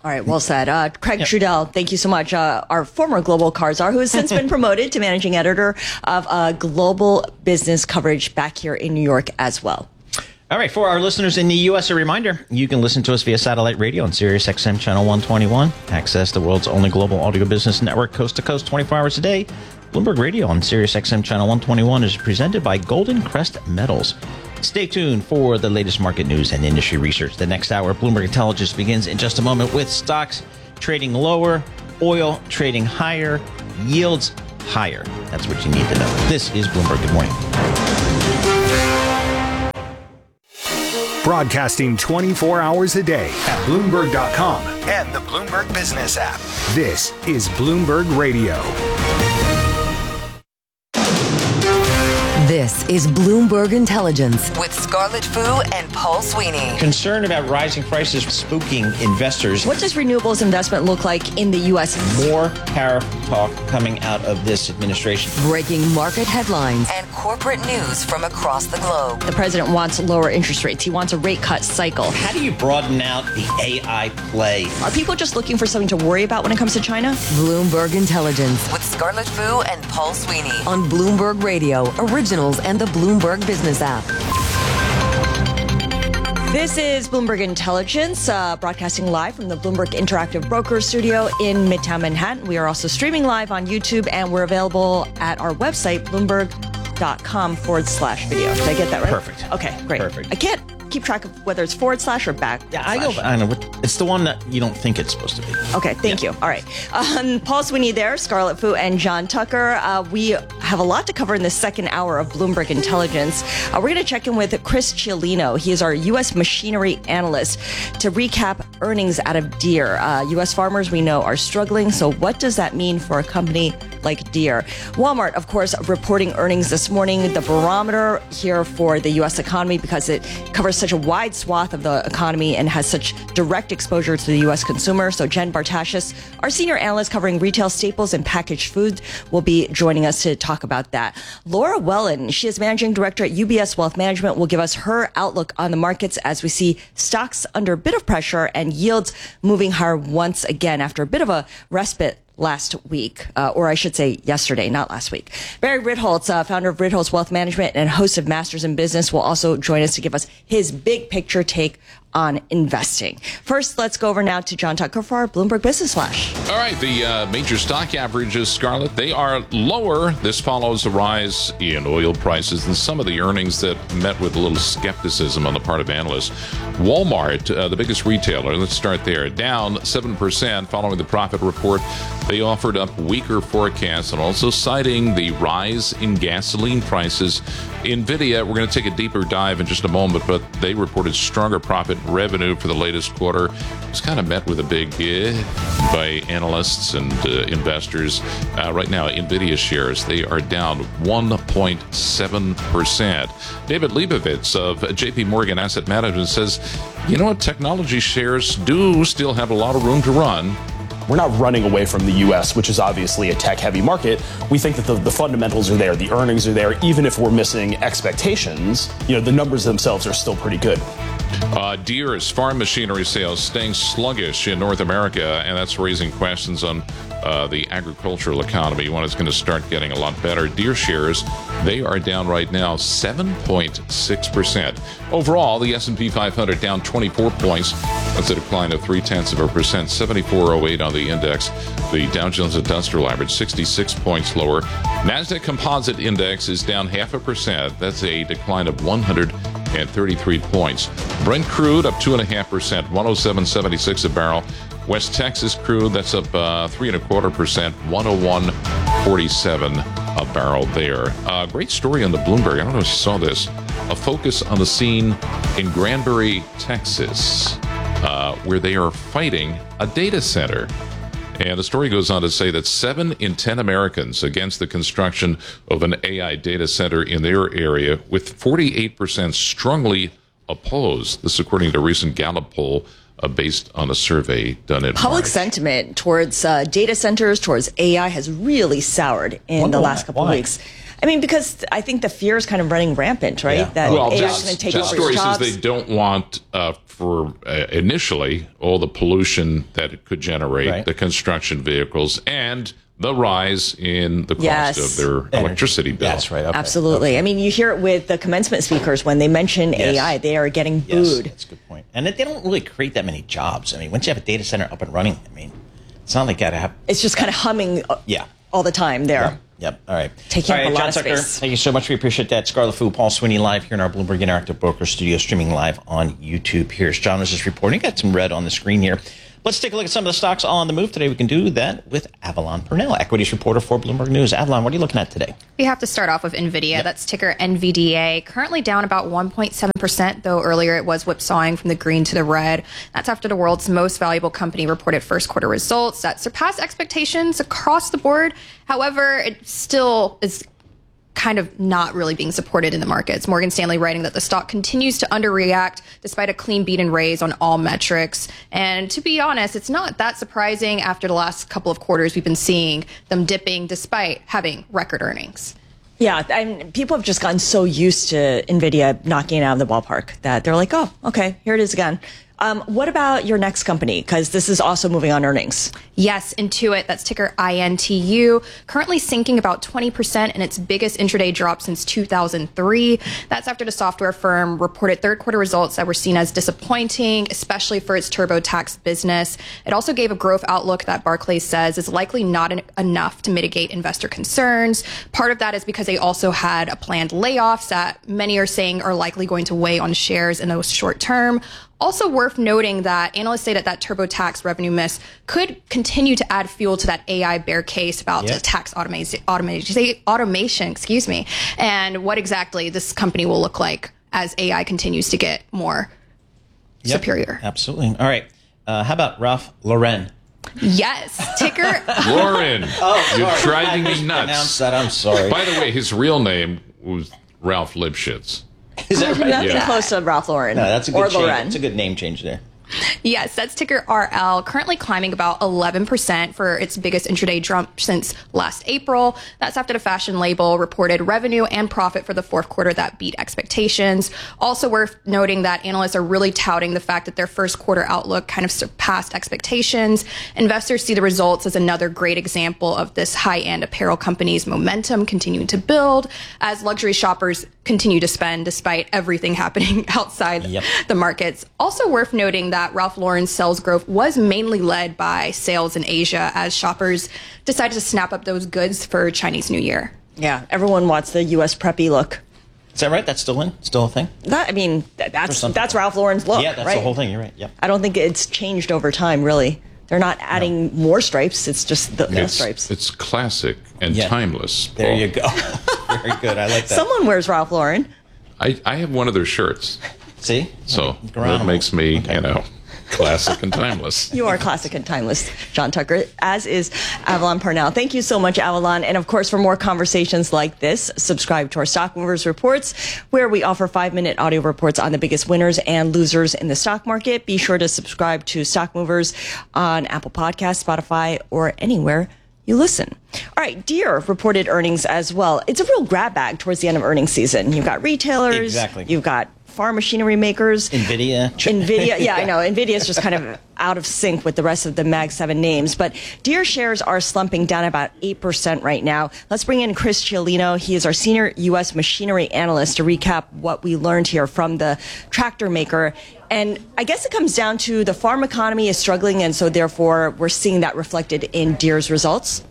All right, well said. Uh, Craig yep. Trudell, thank you so much. Uh, our former global car czar, who has since been promoted to managing editor of uh, global business coverage back here in New York as well. All right, for our listeners in the U S, a reminder, you can listen to us via satellite radio on Sirius X M Channel one twenty-one, access the world's only global audio business network coast to coast twenty-four hours a day. Bloomberg Radio on Sirius X M Channel one twenty-one is presented by Golden Crest Metals. Stay tuned for the latest market news and industry research. The next hour of Bloomberg Intelligence begins in just a moment with stocks trading lower, oil trading higher, yields higher. That's what you need to know. This is Bloomberg. Good morning. Broadcasting twenty-four hours a day at Bloomberg dot com and the Bloomberg Business app. This is Bloomberg Radio. This is Bloomberg Intelligence with Scarlett Fu and Paul Sweeney. Concern about rising prices spooking investors. What does renewables investment look like in the U S? More tariff talk coming out of this administration. Breaking market headlines and corporate news from across the globe. The president wants lower interest rates. He wants a rate cut cycle. How do you broaden out the A I play? Are people just looking for something to worry about when it comes to China? Bloomberg Intelligence with Scarlett Fu and Paul Sweeney on Bloomberg Radio, originals and the Bloomberg Business app. This is Bloomberg Intelligence, uh, broadcasting live from the Bloomberg Interactive Brokers studio in Midtown Manhattan. We are also streaming live on YouTube, and we're available at our website, bloomberg.com forward slash video. Did I get that right? Perfect. Okay, great. Perfect. I can't keep track of whether it's forward slash or back. Yeah, I go. I know. It's the one that you don't think it's supposed to be. Okay, thank yeah. you. All right. Um, Paul Sweeney there, Scarlett Fu, and John Tucker. Uh, we have a lot to cover in the second hour of Bloomberg Intelligence. Uh, we're going to check in with Chris Cialino. He is our U S machinery analyst to recap earnings out of Deere. Uh, U S farmers, we know, are struggling. So what does that mean for a company like Deere? Walmart, of course, reporting earnings this morning. The barometer here for the U S economy, because it covers such a wide swath of the economy and has such direct exposure to the U S consumer. So Jen Bartashis, our senior analyst covering retail staples and packaged foods, will be joining us to talk about that. Laura Wellen, she is managing director at U B S Wealth Management, will give us her outlook on the markets as we see stocks under a bit of pressure and yields moving higher once again after a bit of a respite last week, uh, or I should say yesterday, not last week. Barry Ritholtz, uh, founder of Ritholtz Wealth Management and host of Masters in Business, will also join us to give us his big picture take on investing. First, let's go over now to John Tucker for our Bloomberg Business Flash. All right, the uh, major stock averages, Scarlett, they are lower. This follows a rise in oil prices and some of the earnings that met with a little skepticism on the part of analysts. Walmart, uh, the biggest retailer, let's start there, down seven percent following the profit report. They offered up weaker forecasts and also citing the rise in gasoline prices. NVIDIA, we're going to take a deeper dive in just a moment, but they reported stronger profit revenue for the latest quarter. It's kind of met with a big eh by analysts and uh, investors. Uh, right now, NVIDIA shares, they are down one point seven percent. David Leibovitz of J P Morgan Asset Management says, you know what, technology shares do still have a lot of room to run. We're not running away from the U S, which is obviously a tech-heavy market. We think that the, the fundamentals are there, the earnings are there. Even if we're missing expectations, you know, the numbers themselves are still pretty good. Uh, Deere's farm machinery sales staying sluggish in North America, and that's raising questions on uh, the agricultural economy when it's going to start getting a lot better. Deere shares, they are down right now seven point six percent. Overall, the S and P five hundred down twenty-four points. That's a decline of three-tenths of a percent, seventy-four oh eight on the index. The Dow Jones Industrial Average, sixty-six points lower. NASDAQ Composite Index is down half a percent. That's a decline of one hundred thirty-three points. Brent crude up two and a half percent, one oh seven seventy-six a barrel. West Texas crude, that's up uh, three and a quarter percent, one oh one forty-seven a barrel there. Uh, great story on the Bloomberg. I don't know if you saw this. A focus on the scene in Granbury, Texas, uh, where they are fighting a data center. And the story goes on to say that seven in ten Americans against the construction of an A I data center in their area, with forty-eight percent strongly opposed. This according to a recent Gallup poll uh, based on a survey done in Public March. sentiment towards uh, data centers, towards A I has really soured in Wonder the last couple why. of weeks. I mean, because I think the fear is kind of running rampant, right? Yeah. That well, A I just, is going to take just over story jobs. says they don't want uh, for uh, initially all the pollution that it could generate, Right. the construction vehicles, and the rise in the cost Yes. of their electricity bill. That's right. Okay. Absolutely. I mean, you hear it with the commencement speakers when they mention Yes. A I, they are getting Yes, booed. that's a good point. And they don't really create that many jobs. I mean, once you have a data center up and running, I mean, it's not like you got to have. It's just kind of humming uh, Yeah. all the time there. Yep. Yep. All right. Taking All up right, a lot John of Tucker, space. thank you so much. We appreciate that. Scarlet Fu, Paul Sweeney live here in our Bloomberg Interactive Broker Studio, streaming live on YouTube. Here's John was just reporting. Got some red on the screen here. Let's take a look at some of the stocks on the move today. We can do that with Avalon Purnell, equities reporter for Bloomberg News. Avalon, what are you looking at today? We have to start off with NVIDIA. Yep. That's ticker N V D A. Currently down about one point seven percent, though earlier it was whipsawing from the green to the red. That's after the world's most valuable company reported first quarter results that surpassed expectations across the board. However, it still is kind of not really being supported in the markets. Morgan Stanley writing that the stock continues to underreact despite a clean beat and raise on all metrics. And to be honest, it's not that surprising after the last couple of quarters we've been seeing them dipping despite having record earnings. Yeah, and people have just gotten so used to NVIDIA knocking it out of the ballpark that they're like, oh, okay, here it is again. Um, what about your next company? Because this is also moving on earnings. Yes, Intuit, that's ticker I N T U, currently sinking about twenty percent in its biggest intraday drop since two thousand three. That's after the software firm reported third quarter results that were seen as disappointing, especially for its TurboTax business. It also gave a growth outlook that Barclays says is likely not en- enough to mitigate investor concerns. Part of that is because they also had a planned layoffs that many are saying are likely going to weigh on shares in the short term. Also worth noting that analysts say that that TurboTax revenue miss could continue to add fuel to that A I bear case about Yep. the tax automation, automation, automation, excuse me, and what exactly this company will look like as A I continues to get more Yep. superior. Absolutely. All right. Uh, how about Ralph Lauren? Yes, ticker. Lauren, Oh, you're sorry. driving I me nuts. mispronounced that. I'm sorry. By the way, his real name was Ralph Lipschitz. Is that right? That's Yeah. close to Ralph Lauren. No, that's a or good change. Lauren. That's a good name change there. Yes, that's ticker R L, currently climbing about eleven percent for its biggest intraday jump since last April. That's after the fashion label reported revenue and profit for the fourth quarter that beat expectations. Also worth noting that analysts are really touting the fact that their first quarter outlook kind of surpassed expectations. Investors see the results as another great example of this high-end apparel company's momentum continuing to build as luxury shoppers continue to spend despite everything happening outside Yep. the markets. Also worth noting that Ralph Lauren's sales growth was mainly led by sales in Asia as shoppers decided to snap up those goods for Chinese New Year. Yeah, everyone wants the U S preppy look. Is that right? That's still in? Still a thing? That, I mean, that, that's some that's Ralph Lauren's look, yeah, that's right? the whole thing. You're right. Yep. I don't think it's changed over time, really. They're not adding more stripes. It's just the, the It's, stripes. it's classic and Yeah. timeless. There Paul. you go. Very good. I like that. Someone wears Ralph Lauren. I, I have one of their shirts. See? So Around that makes me, you know, classic and timeless. You are classic and timeless, John Tucker, as is Avalon Purnell. Thank you so much, Avalon. And of course, for more conversations like this, subscribe to our Stock Movers Reports, where we offer five-minute audio reports on the biggest winners and losers in the stock market. Be sure to subscribe to Stock Movers on Apple Podcasts, Spotify, or anywhere you listen. All right, Deere reported earnings as well. It's a real grab bag towards the end of earnings season. You've got retailers. Exactly. You've got farm machinery makers. NVIDIA. NVIDIA, yeah, I know. NVIDIA is just kind of out of sync with the rest of the Mag seven names. But Deere shares are slumping down about eight percent right now. Let's bring in Chris Ciolino. He is our senior U S machinery analyst to recap what we learned here from the tractor maker. And I guess it comes down to the farm economy is struggling, and so therefore we're seeing that reflected in Deere's results.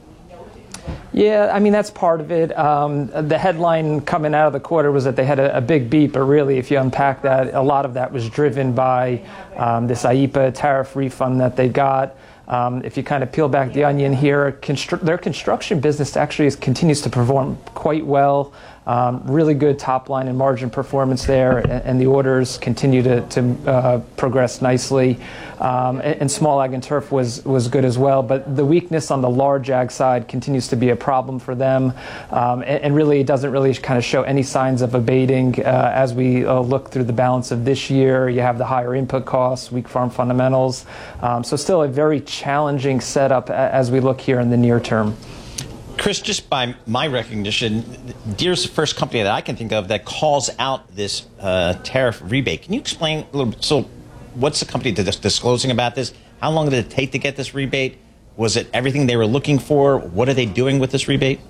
Yeah, I mean, that's part of it. Um, the headline coming out of the quarter was that they had a, a big beat, but really, if you unpack that, a lot of that was driven by um, this I E P A tariff refund that they got. Um, if you kind of peel back the onion here, constru- their construction business actually is, continues to perform quite well. Um, really good top line and margin performance there, and, and the orders continue to, to uh, progress nicely. Um, and, and small ag and turf was, was good as well, but the weakness on the large ag side continues to be a problem for them, um, and, and really it doesn't really kind of show any signs of abating uh, as we uh, look through the balance of this year. You have the higher input costs, weak farm fundamentals, um, so still a very challenging setup as we look here in the near term. Chris, just by my recognition, Deere's the first company that I can think of that calls out this uh, tariff rebate. Can you explain a little? So, what's the company dis- disclosing about this? How long did it take to get this rebate? Was it everything they were looking for? What are they doing with this rebate?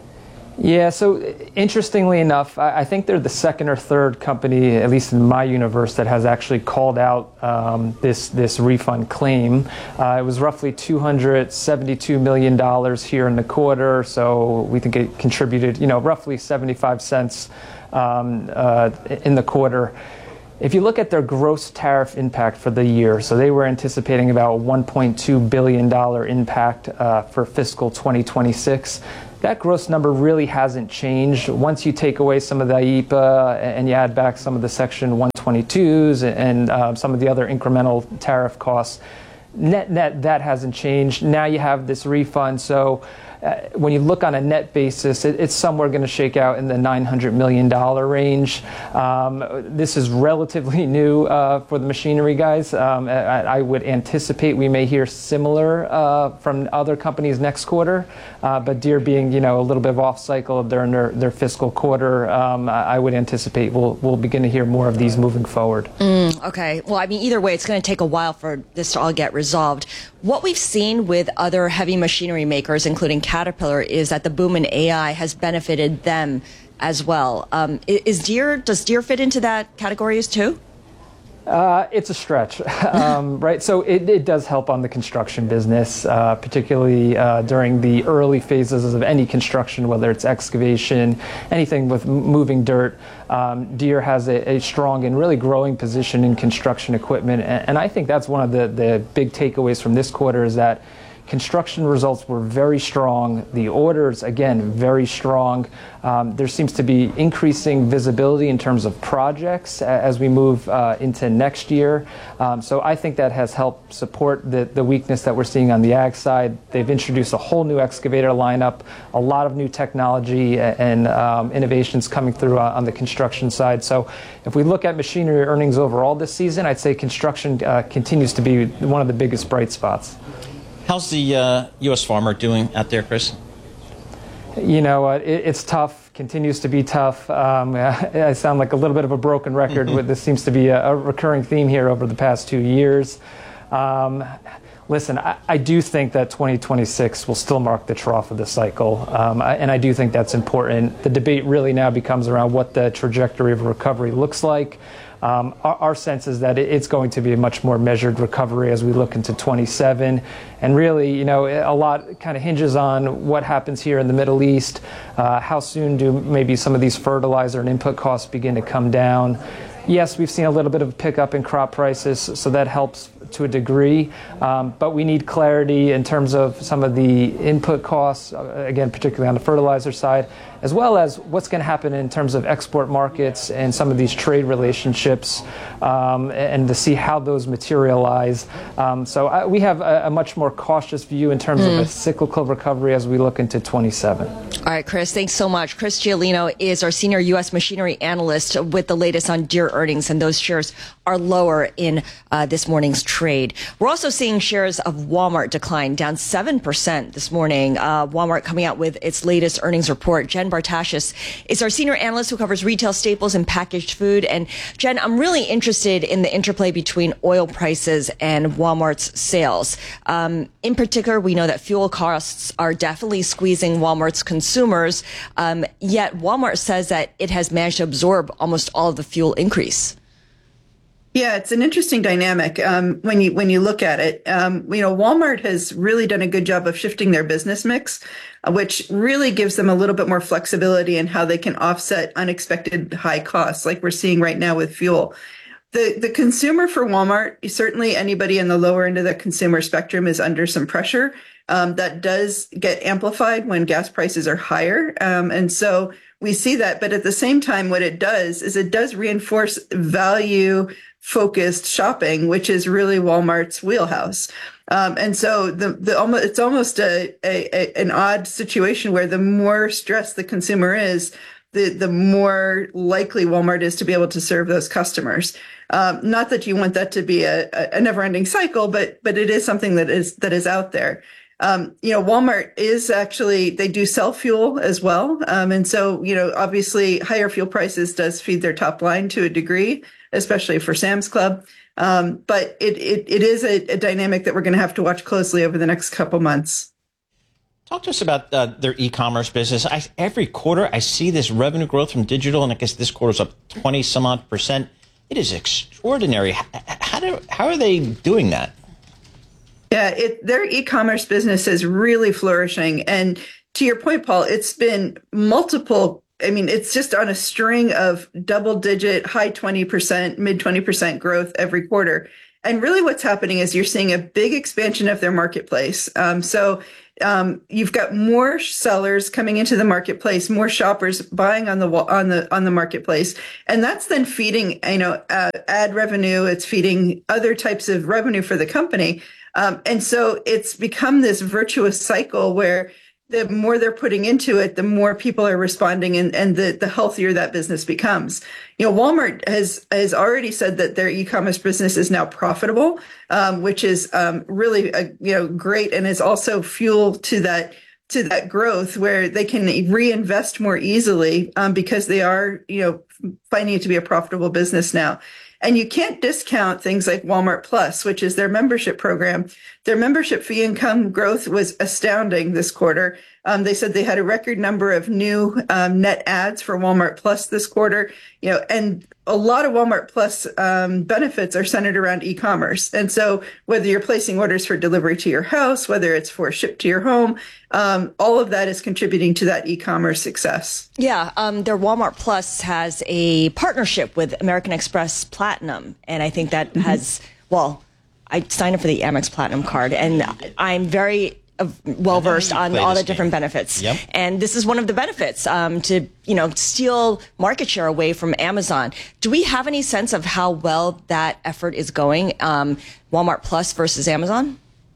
Yeah, so interestingly enough, I think they're the second or third company, at least in my universe, that has actually called out um, this this refund claim. Uh, it was roughly two hundred seventy-two million dollars here in the quarter, so we think it contributed, you know, roughly seventy-five cents um, uh, in the quarter. If you look at their gross tariff impact for the year, so they were anticipating about one point two billion dollars impact uh, for fiscal twenty twenty-six. That gross number really hasn't changed. Once you take away some of the I E P A and you add back some of the Section one twenty-twos and uh, some of the other incremental tariff costs, net net that hasn't changed. Now you have this refund, so uh, when you look on a net basis, it, it's somewhere going to shake out in the nine hundred million dollars range. Um, this is relatively new uh, for the machinery guys. Um, I, I would anticipate we may hear similar uh, from other companies next quarter, uh, but Deere being, you know, a little bit of off cycle during their, their fiscal quarter, um, I would anticipate we'll, we'll begin to hear more of these moving forward. Mm, okay. Well, I mean, either way, it's going to take a while for this to all get resolved. What we've seen with other heavy machinery makers, including Caterpillar, is that the boom in A I has benefited them as well. Um, is Deere, does Deere fit into that category as too? Uh, it's a stretch, um, right? So it, it does help on the construction business, uh, particularly uh, during the early phases of any construction, whether it's excavation, anything with m- moving dirt. Um, Deere has a, a strong and really growing position in construction equipment, and, and I think that's one of the, the big takeaways from this quarter is that construction results were very strong. The orders, again, very strong. Um, there seems to be increasing visibility in terms of projects as we move uh, into next year. Um, so I think that has helped support the, the weakness that we're seeing on the ag side. They've introduced a whole new excavator lineup, a lot of new technology and um, innovations coming through on the construction side. So if we look at machinery earnings overall this season, I'd say construction uh, continues to be one of the biggest bright spots. How's the uh, U S farmer doing out there, Chris? You know, uh, it, it's tough, continues to be tough. Um, I sound like a little bit of a broken record. Mm-hmm. This seems to be a, a recurring theme here over the past two years. Um, listen, I, I do think that twenty twenty-six will still mark the trough of the cycle, um, I, and I do think that's important. The debate really now becomes around what the trajectory of recovery looks like. Um, our, our sense is that it's going to be a much more measured recovery as we look into twenty-seven. And really, you know, a lot kind of hinges on what happens here in the Middle East. Uh, how soon do maybe some of these fertilizer and input costs begin to come down? Yes, we've seen a little bit of a pickup in crop prices, so that helps to a degree, um, but we need clarity in terms of some of the input costs, uh, again, particularly on the fertilizer side, as well as what's going to happen in terms of export markets and some of these trade relationships, um, and to see how those materialize. Um, so I, we have a, a much more cautious view in terms mm. of a cyclical recovery as we look into twenty-seven. All right, Chris, thanks so much. Chris Giolino is our senior U S machinery analyst with the latest on Deere earnings, and those shares are lower in uh, this morning's trade. We're also seeing shares of Walmart decline, down seven percent this morning. Uh, Walmart coming out with its latest earnings report. Jen Bartashis is our senior analyst who covers retail staples and packaged food. And Jen, I'm really interested in the interplay between oil prices and Walmart's sales. Um, in particular, we know that fuel costs are definitely squeezing Walmart's consumers, um, yet Walmart says that it has managed to absorb almost all of the fuel increase. Yeah, it's an interesting dynamic um, when you when you look at it. Um, you know, Walmart has really done a good job of shifting their business mix, uh, which really gives them a little bit more flexibility in how they can offset unexpected high costs, like we're seeing right now with fuel. The the consumer for Walmart, certainly anybody in the lower end of the consumer spectrum is under some pressure. Um, that does get amplified when gas prices are higher, um, and so we see that. But at the same time, what it does is it does reinforce value focused shopping, which is really Walmart's wheelhouse. Um, and so the, the almost, it's almost a, a, a an odd situation where the more stressed the consumer is, the, the more likely Walmart is to be able to serve those customers. Um, not that you want that to be a, a never ending cycle, but, but it is something that is, that is out there. Um, you know, Walmart is actually, they do sell fuel as well. Um, and so, you know, obviously higher fuel prices does feed their top line to a degree, especially for Sam's Club. Um, but it, it, it is a, a dynamic that we're going to have to watch closely over the next couple months. Talk to us about uh, their e-commerce business. I, every quarter, I see this revenue growth from digital, and I guess this quarter's up twenty some odd percent. It is extraordinary. How, how do how are they doing that? Yeah, it, their e-commerce business is really flourishing. And to your point, Paul, it's been multiple. I mean, it's just on a string of double digit, high twenty percent, mid twenty percent growth every quarter. And really what's happening is you're seeing a big expansion of their marketplace. Um, so um, you've got more sellers coming into the marketplace, more shoppers buying on the on the on the marketplace, and that's then feeding, you know, uh, ad revenue. It's feeding other types of revenue for the company. Um, and so it's become this virtuous cycle where the more they're putting into it, the more people are responding, and, and the, the healthier that business becomes. You know, Walmart has has already said that their e-commerce business is now profitable, um, which is um, really a, you know great, and is also fuel to that to that growth where they can reinvest more easily um, because they are you know finding it to be a profitable business now. And you can't discount things like Walmart Plus, which is their membership program. Their membership fee income growth was astounding this quarter. Um, they said they had a record number of new um, net ads for Walmart Plus this quarter. You know, and a lot of Walmart Plus um, benefits are centered around e-commerce. And so whether you're placing orders for delivery to your house, whether it's for ship to your home, um, all of that is contributing to that e-commerce success. Yeah, um, their Walmart Plus has a partnership with American Express Platinum. And I think that mm-hmm. has, well, I signed up for the Amex Platinum card, and I'm very well versed on all the different game. benefits. Yep. And this is one of the benefits um, to, you know, steal market share away from Amazon. Do we have any sense of how well that effort is going, um, Walmart Plus versus Amazon?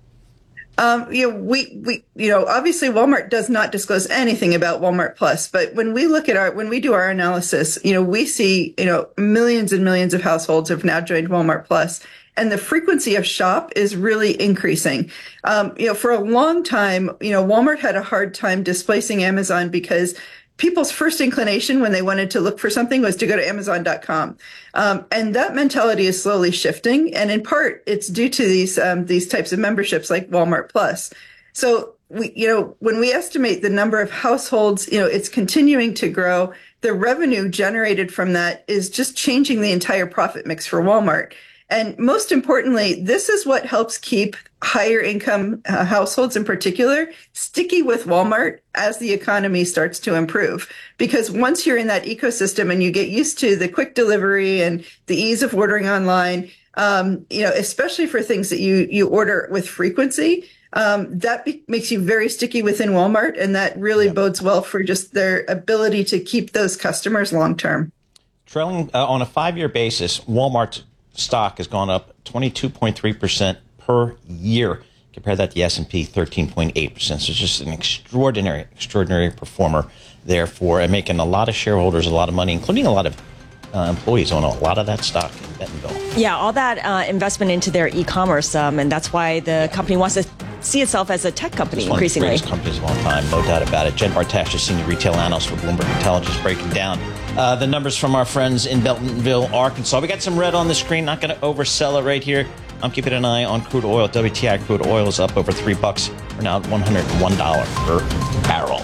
Um, you know, we, we, you know, obviously Walmart does not disclose anything about Walmart Plus, but when we look at our, when we do our analysis, you know, we see, you know, millions and millions of households have now joined Walmart Plus. And the frequency of shop is really increasing. Um, you know, for a long time, you know, Walmart had a hard time displacing Amazon because people's first inclination when they wanted to look for something was to go to Amazon dot com. Um, and that mentality is slowly shifting. And in part, it's due to these, um, these types of memberships like Walmart Plus. So we, you know, when we estimate the number of households, you know, it's continuing to grow. The revenue generated from that is just changing the entire profit mix for Walmart. And most importantly, this is what helps keep higher income uh, households in particular sticky with Walmart as the economy starts to improve. Because once you're in that ecosystem and you get used to the quick delivery and the ease of ordering online, um, you know, especially for things that you, you order with frequency, um, that be- makes you very sticky within Walmart. And that really yep. bodes well for just their ability to keep those customers long term. Trailing uh, on a five-year basis, Walmart's stock has gone up twenty-two point three percent per year. Compare that to the S and P, thirteen point eight percent. So it's just an extraordinary, extraordinary performer there for and making a lot of shareholders a lot of money, including a lot of uh, employees own a lot of that stock in Bentonville. Yeah, all that uh, investment into their e-commerce, um, and that's why the company wants to see itself as a tech company it's one increasingly. One of the greatest companies of all time, no doubt about it. Jen Bartash is senior retail analyst for Bloomberg Intelligence, breaking down uh, the numbers from our friends in Bentonville, Arkansas. We got some red on the screen. Not going to oversell it right here. I'm keeping an eye on crude oil. W T I crude oil is up over three bucks. We're now at one hundred one dollars per barrel.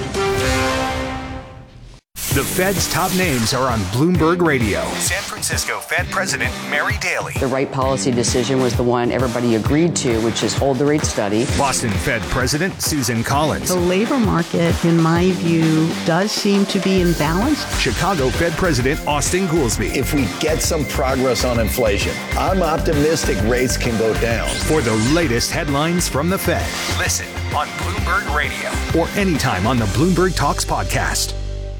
The Fed's top names are on Bloomberg Radio. San Francisco Fed President Mary Daly. The right policy decision was the one everybody agreed to, which is hold the rate steady. Boston Fed President Susan Collins. The labor market, in my view, does seem to be imbalanced. Chicago Fed President Austin Goolsbee. If we get some progress on inflation, I'm optimistic rates can go down. For the latest headlines from the Fed, listen on Bloomberg Radio or anytime on the Bloomberg Talks podcast.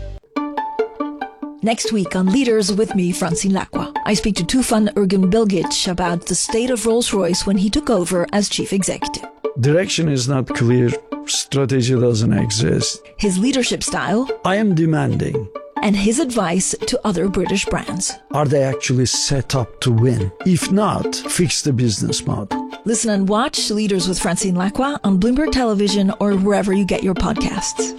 Next week on Leaders with me, Francine Lacqua, I speak to Tufan Ergin-Bilgic about the state of Rolls-Royce when he took over as chief executive. Direction is not clear. Strategy doesn't exist. His leadership style. I am demanding. And his advice to other British brands. Are they actually set up to win? If not, fix the business model. Listen and watch Leaders with Francine Lacqua on Bloomberg Television or wherever you get your podcasts.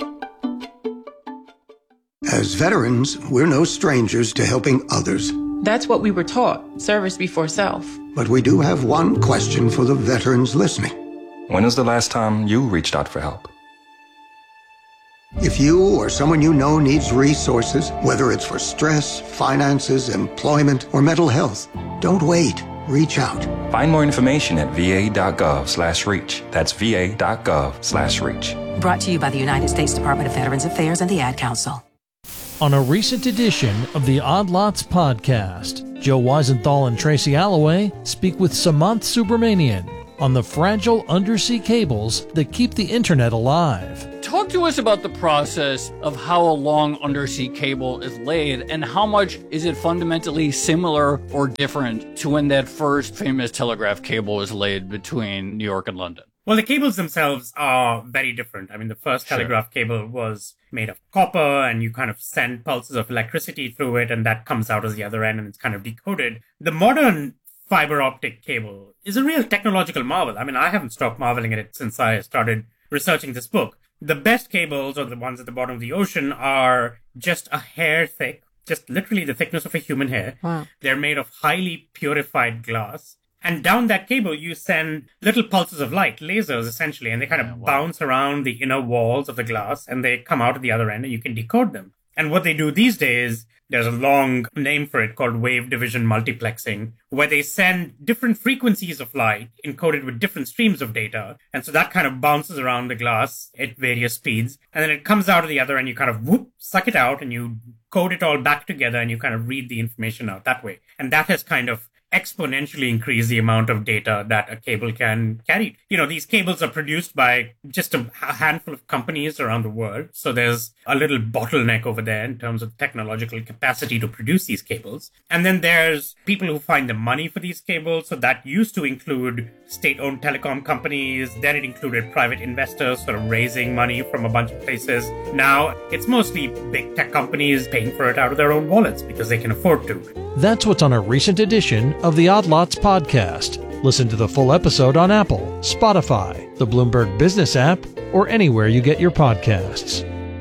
As veterans, we're no strangers to helping others. That's what we were taught, service before self. But we do have one question for the veterans listening. When was the last time you reached out for help? If you or someone you know needs resources, whether it's for stress, finances, employment, or mental health, don't wait. Reach out. Find more information at va.gov slash reach. That's va.gov slash reach. Brought to you by the United States Department of Veterans Affairs and the Ad Council. On a recent edition of the Odd Lots podcast, Joe Weisenthal and Tracy Alloway speak with Samanth Subramanian on the fragile undersea cables that keep the internet alive. Talk to us about the process of how a long undersea cable is laid, and how much is it fundamentally similar or different to when that first famous telegraph cable was laid between New York and London? Well, the cables themselves are very different. I mean, the first telegraph sure. cable was made of copper, and you kind of send pulses of electricity through it, and that comes out as the other end, and it's kind of decoded. The modern fiber optic cable is a real technological marvel. I mean, I haven't stopped marveling at it since I started researching this book. The best cables, or the ones at the bottom of the ocean, are just a hair thick, just literally the thickness of a human hair. Wow. They're made of highly purified glass. And down that cable, you send little pulses of light, lasers essentially, and they kind of yeah, wow. bounce around the inner walls of the glass, and they come out at the other end, and you can decode them. And what they do these days, there's a long name for it called wave division multiplexing, where they send different frequencies of light encoded with different streams of data. And so that kind of bounces around the glass at various speeds. And then it comes out of the other, and you kind of whoop, suck it out, and you code it all back together, and you kind of read the information out that way. And that has kind of exponentially increase the amount of data that a cable can carry. You know, these cables are produced by just a handful of companies around the world. So there's a little bottleneck over there in terms of technological capacity to produce these cables. And then there's people who find the money for these cables. So that used to include state-owned telecom companies. Then it included private investors sort of raising money from a bunch of places. Now it's mostly big tech companies paying for it out of their own wallets because they can afford to. That's what's on a recent edition of the Odd Lots podcast. Listen to the full episode on Apple, Spotify, the Bloomberg Business app, or anywhere you get your podcasts.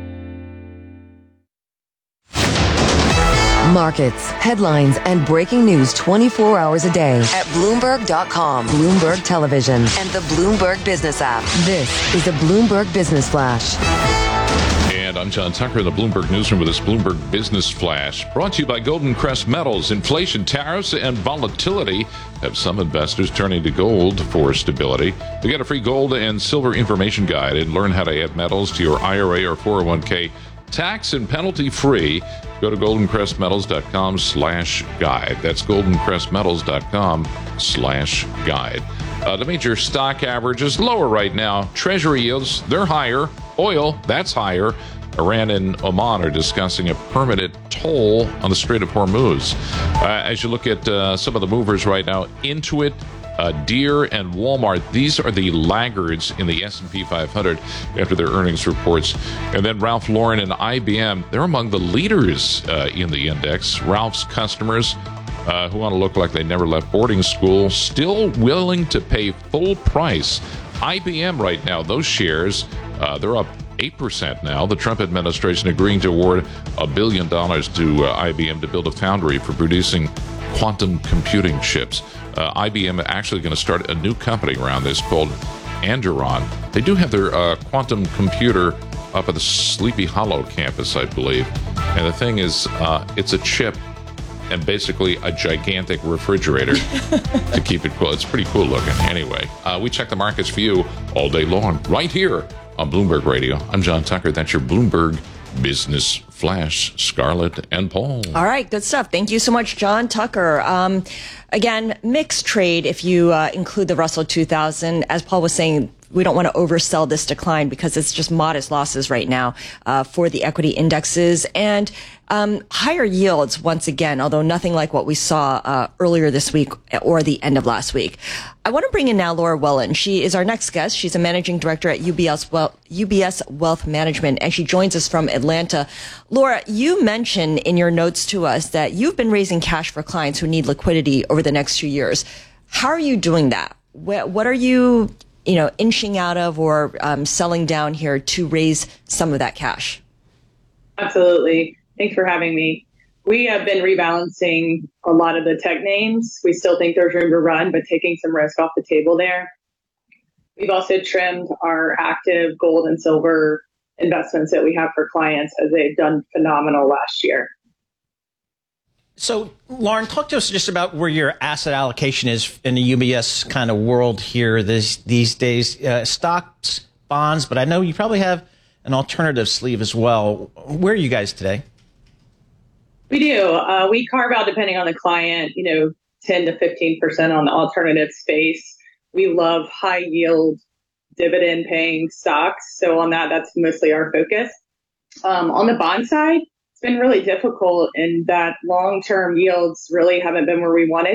Markets, headlines, and breaking news twenty-four hours a day at Bloomberg dot com, Bloomberg Television, and the Bloomberg Business app. This is the Bloomberg Business Flash. And I'm John Tucker in the Bloomberg Newsroom with this Bloomberg Business Flash. Brought to you by Golden Crest Metals. Inflation, tariffs, and volatility have some investors turning to gold for stability. To get a free gold and silver information guide and learn how to add metals to your I R A or four oh one k tax and penalty free, go to golden crest metals dot com slash guide. That's golden crest metals dot com slash guide. Uh, the major stock average is lower right now. Treasury yields, they're higher. Oil, that's higher. Iran and Oman are discussing a permanent toll on the Strait of Hormuz. Uh, as you look at uh, some of the movers right now, Intuit, uh, Deere, and Walmart, these are the laggards in the S and P five hundred after their earnings reports. And then Ralph Lauren and I B M, they're among the leaders uh, in the index. Ralph's customers uh, who want to look like they never left boarding school, still willing to pay full price. I B M right now, those shares, uh, they're up eight percent now. The Trump administration agreeing to award a billion dollars to uh, I B M to build a foundry for producing quantum computing chips. Uh, I B M actually going to start a new company around this called Anduril. They do have their uh, quantum computer up at the Sleepy Hollow campus, I believe. And the thing is, uh, it's a chip and basically a gigantic refrigerator to keep it cool. It's pretty cool looking. Anyway, uh, we check the markets for you all day long right here on Bloomberg Radio. I'm John Tucker. That's your Bloomberg Business Flash. Scarlett and Paul. All right, good stuff. Thank you so much, John Tucker. Um, again, mixed trade if you uh, include the Russell two thousand. As Paul was saying, we don't want to oversell this decline because it's just modest losses right now uh, for the equity indexes. And um, higher yields, once again, although nothing like what we saw uh, earlier this week or the end of last week. I want to bring in now Laura Wellen. She is our next guest. She's a managing director at U B S, well, U B S Wealth Management, and she joins us from Atlanta. Laura, you mentioned in your notes to us that you've been raising cash for clients who need liquidity over the next few years. How are you doing that? Wh- what are you, you know, inching out of or um, selling down here to raise some of that cash? Absolutely. Thanks for having me. We have been rebalancing a lot of the tech names. We still think there's room to run, but taking some risk off the table there. We've also trimmed our active gold and silver investments that we have for clients, as they've done phenomenal last year. So, Lauren, talk to us just about where your asset allocation is in the U B S kind of world here this, these days. Uh, stocks, bonds, but I know you probably have an alternative sleeve as well. Where are you guys today? We do. Uh, we carve out, depending on the client, you know, ten to fifteen percent on the alternative space. We love high yield dividend paying stocks. So on that, that's mostly our focus. Um, on the bond side, it's been really difficult in that long-term yields really haven't been where we wanted.